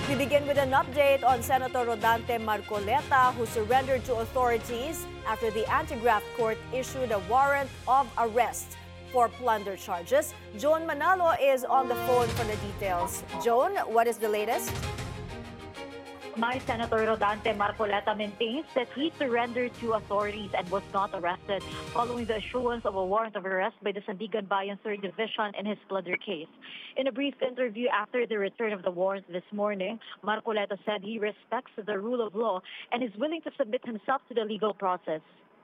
We begin with an update on Senator Rodante Marcoleta, who surrendered to authorities after the anti-graft court issued a warrant of arrest for plunder charges. Joan Manalo is on the phone for the details. Joan, what is the latest? My Senator Rodante Marcoleta maintains that he surrendered to authorities and was not arrested following the issuance of a warrant of arrest by the Sandigan Bayan 3rd Division in his plunder case. In a brief interview after the return of the warrant this morning, Marcoleta said he respects the rule of law and is willing to submit himself to the legal process.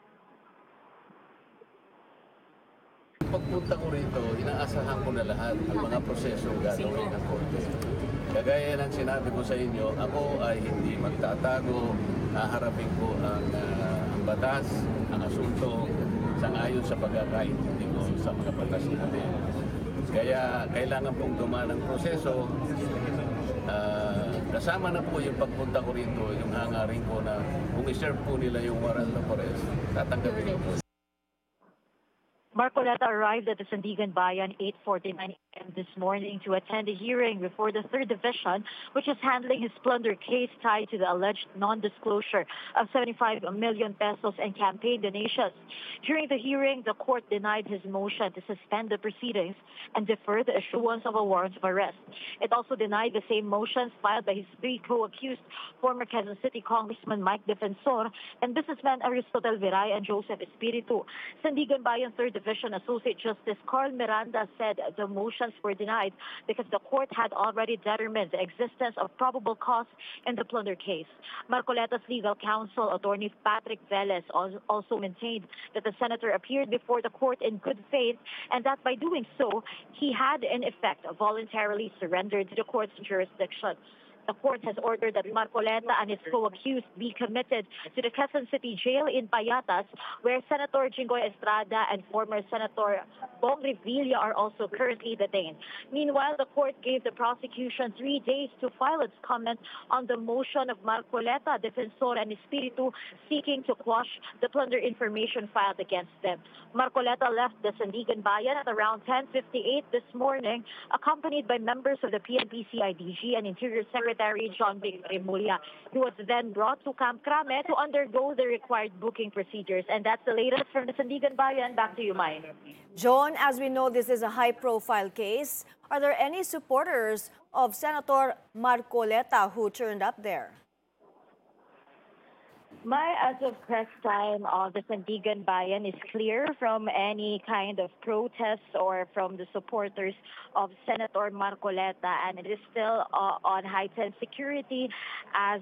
Pagpunta ko rito, inaasahan ko na lahat ang mga prosesong gagawin ng korte. Kagaya ng sinabi ko sa inyo, ako ay hindi magtatago, haharapin ko ang batas, ang asunto, sangayon sa pagkakaintindi ko sa mga batas natin. Kaya kailangan pong dumaan ang proseso. Kasama na po yung pagpunta ko rito, yung hangarin ko na kung iserve po nila yung warrant of arrest, tatanggapin ko po. Marcoleta arrived at the Sandigan Bayan 8:49 a.m. this morning to attend a hearing before the 3rd Division, which is handling his plunder case tied to the alleged non-disclosure of 75 million pesos and campaign donations. During the hearing, the court denied his motion to suspend the proceedings and defer the issuance of a warrant of arrest. It also denied the same motions filed by his three co-accused, former Quezon City Congressman Mike Defensor and businessmen Aristotel Viray and Joseph Espiritu. Sandigan Bayan 3rd Division Associate Justice Carl Miranda said the motions were denied because the court had already determined the existence of probable cause in the plunder case. Marcoleta's legal counsel, attorney Patrick Velez, also maintained that the senator appeared before the court in good faith and that by doing so, he had in effect voluntarily surrendered to the court's jurisdiction. The court has ordered that Marcoleta and his co-accused be committed to the Quezon City Jail in Payatas, where Senator Jinggoy Estrada and former Senator Bong Revilla are also currently detained. Meanwhile, the court gave the prosecution 3 days to file its comment on the motion of Marcoleta, Defensor, and Espiritu seeking to quash the plunder information filed against them. Marcoleta left the Sandigan Bayan at around 10:58 this morning, accompanied by members of the PNP CIDG and Interior Secretary John Vic Remulla. He was then brought to Camp Crame to undergo the required booking procedures. And that's the latest from the Sandigan Bayan. Back to you, Mai. Joan, as we know, this is a high-profile case. Are there any supporters of Senator Marcoleta who turned up there? As of press time, the Sandigan Bayan is clear from any kind of protests or from the supporters of Senator Marcoleta, and it is still on heightened security as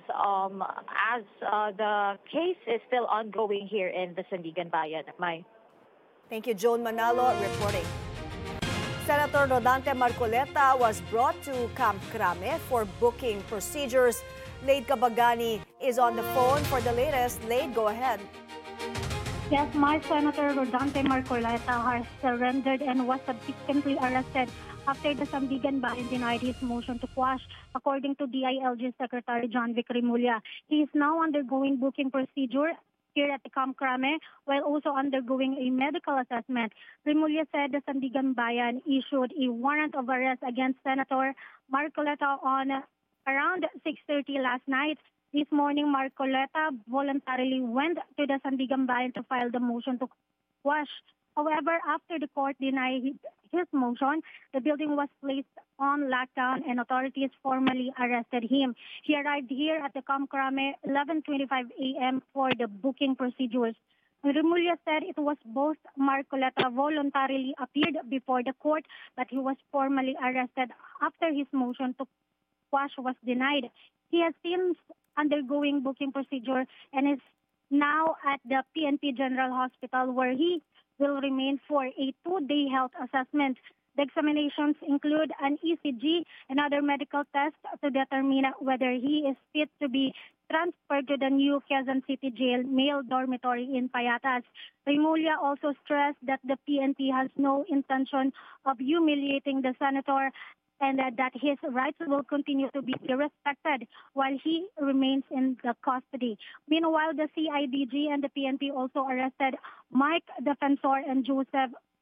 the case is still ongoing here in the Sandigan Bayan. Mai. Thank you, Joan Manalo, reporting. Senator Rodante Marcoleta was brought to Camp Crame for booking procedures. Lade Cabagani is on the phone for the latest. Lade, go ahead. Yes, my Senator Rodante Marcoleta has surrendered and was subsequently arrested after the Sandigan Bayan denied his motion to quash, according to DILG Secretary John Vic Remulla. He is now undergoing booking procedure here at the Camp Crame, while also undergoing a medical assessment. Remulla said the Sandigan Bayan issued a warrant of arrest against Senator Marcoleta on around 6:30 last night. This morning, Marcoleta voluntarily went to the Sandigan Bayan to file the motion to quash. However, after the court denied his motion, the building was placed on lockdown and authorities formally arrested him. He arrived here at the Camp Crame 11:25 a.m. for the booking procedures. Remulla said it was both Marcoleta voluntarily appeared before the court, but he was formally arrested after his motion to quash was denied. He has since undergoing booking procedure and is now at the PNP General Hospital, where he will remain for a 2-day health assessment. The examinations include an ECG and other medical tests to determine whether he is fit to be transferred to the new Quezon City Jail male dormitory in Payatas. Remulla also stressed that the PNP has no intention of humiliating the senator and that his rights will continue to be respected while he remains in the custody. Meanwhile, the CIDG and the PNP also arrested Mike Defensor and Joseph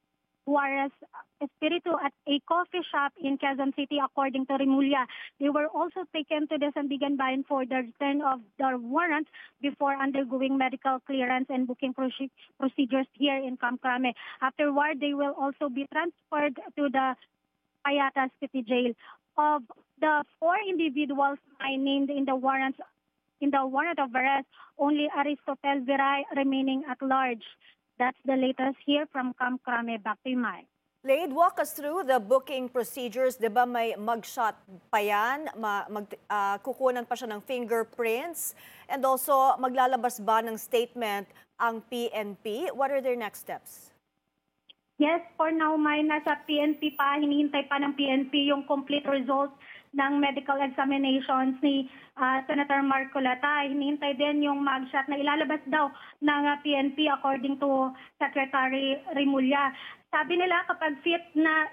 Juarez Espiritu at a coffee shop in Quezon City, according to Rimulya. They were also taken to the Sandigan Bayan for the return of their warrants before undergoing medical clearance and booking procedures here in Camp Crame. Afterward, they will also be transferred to the Payatas City Jail. Of the 4 individuals named in the warrant of arrest, only Aristotel Viray remaining at large. That's the latest here from Camp Crame. Back to you, Mai. Lade, walk us through the booking procedures. Di ba may mugshot pa yan? Kukunan pa siya ng fingerprints? And also, maglalabas ba ng statement ang PNP? What are their next steps? Yes, for now, May, nasa PNP pa, hinihintay pa ng PNP yung complete results ng medical examinations ni Senator Marcoleta. Hinihintay din yung mugshot na ilalabas daw ng PNP according to Secretary Rimulya. Sabi nila kapag fit na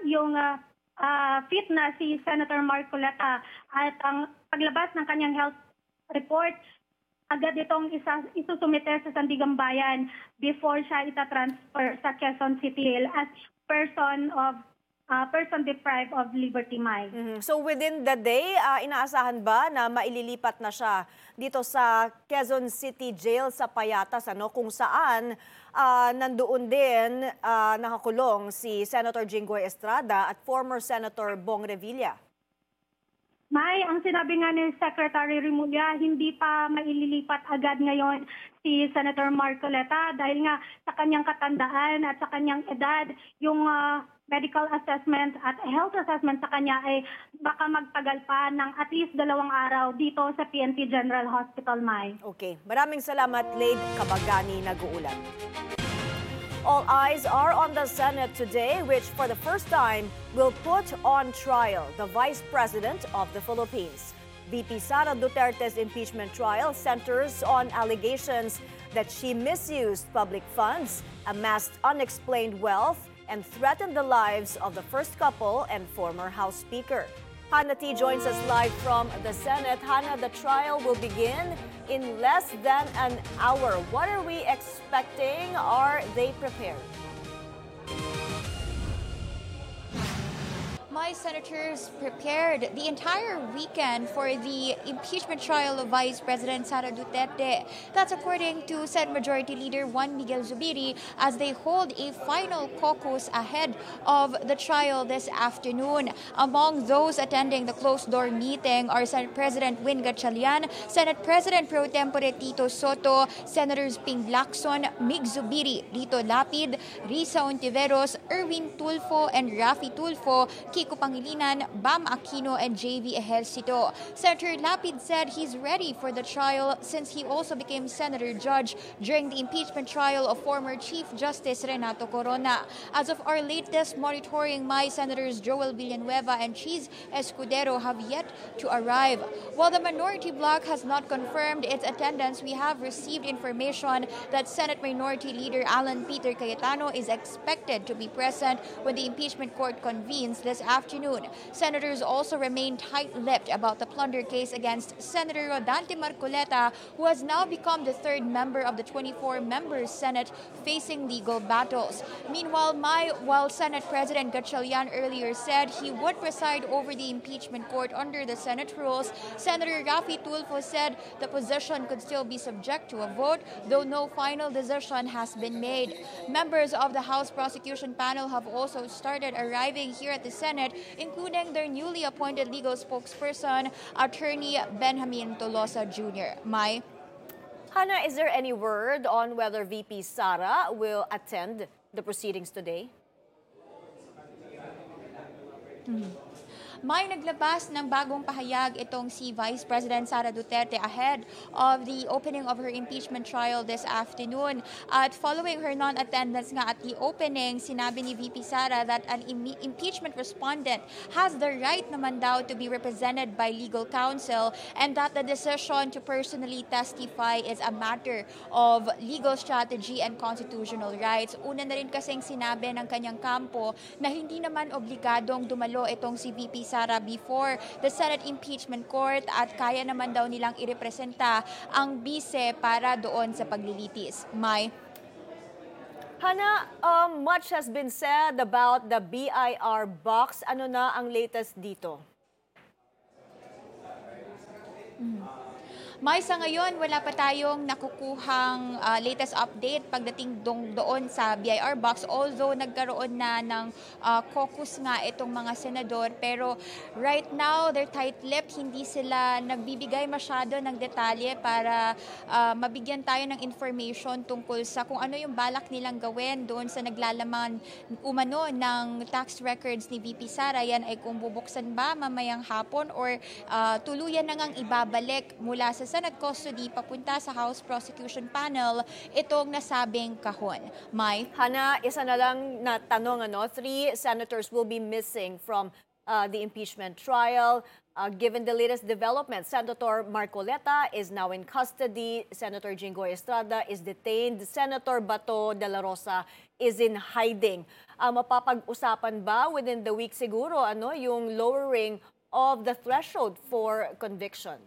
si Senator Marcoleta at ang paglabas ng kanyang health report, agad itong isusumite sa Sandigan Bayan before siya itatransfer sa Quezon City as person deprived of liberty, Mai. So within the day, inaasahan ba na maililipat na siya dito sa Quezon City Jail sa Payatas, kung saan nandoon din nakakulong si Senator Jinggoy Estrada at former Senator Bong Revilla? May, ang sinabi nga ni Secretary Rimulya, hindi pa maililipat agad ngayon si Senator Marcoleta dahil nga sa kanyang katandaan at sa kanyang edad, yung medical assessment at health assessment sa kanya ay baka magtagal pa ng at least 2 araw dito sa PNP General Hospital, Mai. Okay, maraming salamat, Lade Kabagani, nag-uulat. All eyes are on the Senate today, which for the first time will put on trial the Vice President of the Philippines. VP Sara Duterte's impeachment trial centers on allegations that she misused public funds, amassed unexplained wealth, and threatened the lives of the first couple and former House Speaker. Hannah T joins us live from the Senate. Hannah, the trial will begin in less than an hour. What are we expecting? Are they prepared? My senators prepared the entire weekend for the impeachment trial of Vice President Sara Duterte. That's according to Senate Majority Leader Juan Miguel Zubiri as they hold a final caucus ahead of the trial this afternoon. Among those attending the closed-door meeting are Senate President Win Gatchalian, Senate President Pro Tempore Tito Soto, Senators Ping Lacson, Mig Zubiri, Lito Lapid, Risa Ontiveros, Erwin Tulfo, and Rafi Tulfo, Kiko Pangilinan, Bam Aquino, and JV Ejercito. Senator Lapid said he's ready for the trial since he also became senator judge during the impeachment trial of former Chief Justice Renato Corona. As of our latest monitoring, my senators Joel Villanueva and Cheese Escudero have yet to arrive. While the minority bloc has not confirmed its attendance, we have received information that Senate Minority Leader Alan Peter Cayetano is expected to be present when the impeachment court convenes this afternoon. Senators also remain tight-lipped about the plunder case against Senator Rodante Marcoleta, who has now become the 3rd member of the 24-member Senate facing legal battles. Meanwhile, while Senate President Gatchalian earlier said he would preside over the impeachment court under the Senate rules, Senator Rafi Tulfo said the position could still be subject to a vote, though no final decision has been made. Members of the House prosecution panel have also started arriving here at the Senate, including their newly appointed legal spokesperson, Attorney Benjamin Tolosa Jr. Mai? Hannah, is there any word on whether VP Sara will attend the proceedings today? May naglabas ng bagong pahayag itong si Vice President Sara Duterte ahead of the opening of her impeachment trial this afternoon. At following her non-attendance nga at the opening, sinabi ni VP Sara that an impeachment respondent has the right naman daw to be represented by legal counsel and that the decision to personally testify is a matter of legal strategy and constitutional rights. Una na rin kasing sinabi ng kanyang kampo na hindi naman obligadong dumalo itong si VP Sara before the Senate Impeachment Court at kaya naman daw nilang irepresenta ang bise para doon sa paglilitis. May? Hana, much has been said about the BIR box. Ano na ang latest dito? May sa ngayon, wala pa tayong nakukuhang latest update pagdating doon sa BIR box. Although nagkaroon na ng caucus nga itong mga senador. Pero right now, they're tight-lipped. Hindi sila nagbibigay masyado ng detalye para mabigyan tayo ng information tungkol sa kung ano yung balak nilang gawin doon sa naglalaman umano ng tax records ni VP Sara. Yan ay kung bubuksan ba mamayang hapon or tuluyan na ngang ibabalik mula sa Senate custody papunta sa House Prosecution Panel itong nasabing kahon. May? Hana, isa na lang na tanong, 3 senators will be missing from the impeachment trial. Given the latest development, Senator Marcoleta is now in custody. Senator Jinggoy Estrada is detained. Senator Bato de la Rosa is in hiding. Mapapag-usapan ba within the week siguro yung lowering of the threshold for conviction?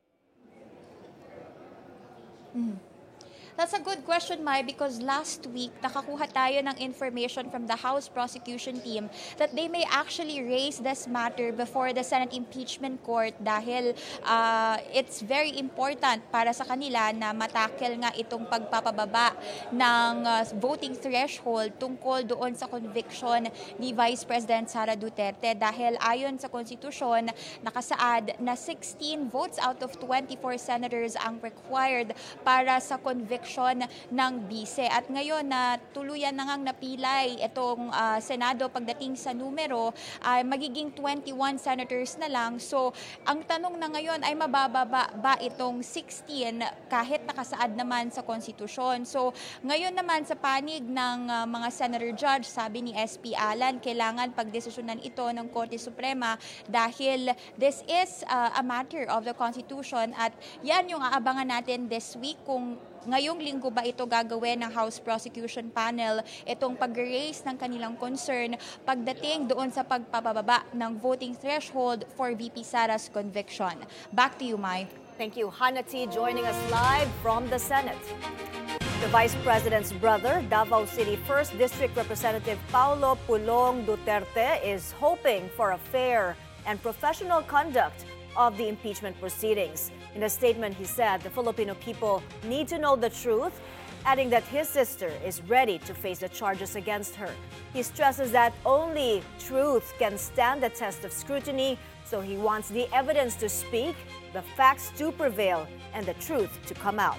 That's a good question, Mai, because last week, nakakuha tayo ng information from the House prosecution team that they may actually raise this matter before the Senate Impeachment Court dahil it's very important para sa kanila na matakel nga itong pagpapababa ng voting threshold tungkol doon sa conviction ni Vice President Sara Duterte dahil ayon sa konstitusyon, nakasaad na 16 votes out of 24 senators ang required para sa conviction ng bise. At ngayon na tuluyan na ngang napilay itong Senado pagdating sa numero, magiging 21 senators na lang. So, ang tanong na ngayon ay mabababa ba itong 16 kahit nakasaad naman sa konstitusyon. So, ngayon naman sa panig ng mga senator judge, sabi ni SP Alan, kailangan pagdesisyonan ito ng Korte Suprema dahil this is a matter of the Constitution at yan yung aabangan natin this week kung ngayong linggo ba ito gagawin ng House Prosecution Panel itong pag-raise ng kanilang concern pagdating doon sa pagpapababa ng voting threshold for VP Sara's conviction. Back to you, Mai. Thank you. Hana T. joining us live from the Senate. The Vice President's brother, Davao City 1st District Representative Paulo Pulong Duterte, is hoping for a fair and professional conduct of the impeachment proceedings. In a statement, he said the Filipino people need to know the truth, adding that his sister is ready to face the charges against her. He stresses that only truth can stand the test of scrutiny, so he wants the evidence to speak, the facts to prevail, and the truth to come out.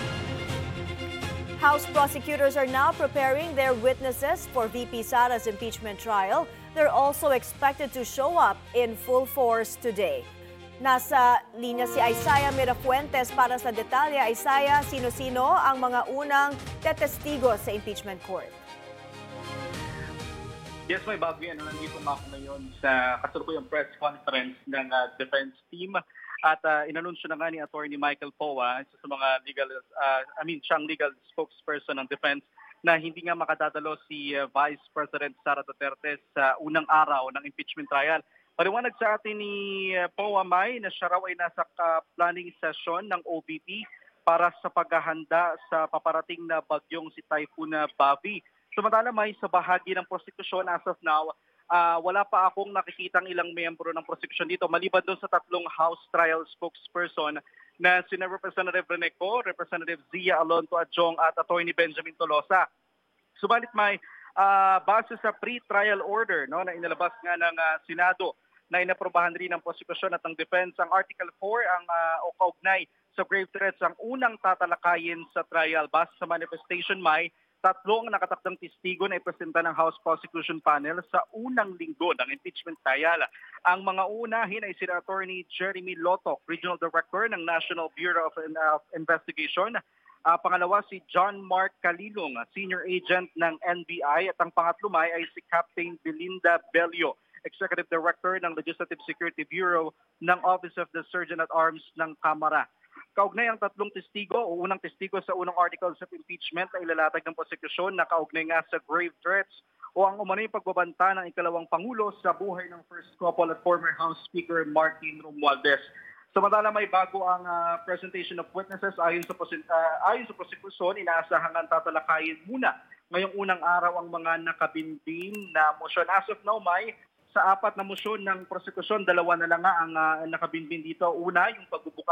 House prosecutors are now preparing their witnesses for VP Sara's impeachment trial. They're also expected to show up in full force today. Nasa linya si Isaiah Mirafuentes para sa detalye. Isaiah, sino-sino ang mga unang tetestigo sa impeachment court? Yes, may bago yan. Nandito nga ako ngayon sa kasalukuyang press conference ng defense team. At inanunsyo na nga ni Attorney Michael Poa, isa sa mga siyang legal spokesperson ng defense, na hindi nga makadadalo si Vice President Sara Duterte sa unang araw ng impeachment trial. Paliwanag sa atin ni Poa Mai na siya raw ay nasa planning session ng OVP para sa paghahanda sa paparating na bagyong si Typhoon Bavi. Samantala Mai, sa bahagi ng prosecution as of now, wala pa akong nakikitang ilang miyembro ng prosecution dito maliban doon sa tatlong House trial spokesperson na sina Representative Reneco, Representative Zia Alonto Adjong at Attorney Benjamin Tolosa. Subalit Mai, base sa pre-trial order na inilabas nga ng Senado na inaprobahan rin ng prosecution at ng defense, ang Article 4 ang kaugnay sa grave threats ang unang tatalakayin sa trial. Base sa manifestation, May, tatlong nakatakdang testigo na ipresenta ng House Prosecution Panel sa unang linggo ng impeachment trial. Ang mga unahin ay si Attorney Jeremy Lotok, Regional Director ng National Bureau of Investigation. Pangalawa si John Mark Calilong, Senior Agent ng NBI. At ang pangatlo ay si Captain Belinda Bello, Executive Director ng Legislative Security Bureau ng Office of the Surgeon at Arms ng Kamara. Kaugnay ang tatlong testigo o unang testigo sa unang articles of impeachment na ilalatag ng prosekusyon na kaugnay nga sa grave threats o ang umano'y pagbabanta ng ikalawang Pangulo sa buhay ng first couple at former House Speaker Martin Romualdez. Samantala may bago ang presentation of witnesses ayon sa prosekusyon, inaasahan ang tatalakayin muna ngayong unang araw ang mga nakabinbin na motion. As of now, May, sa 4 na motion ng prosekusyon, 2 na lang nga ang nakabinbin dito. Una, yung pagbubukas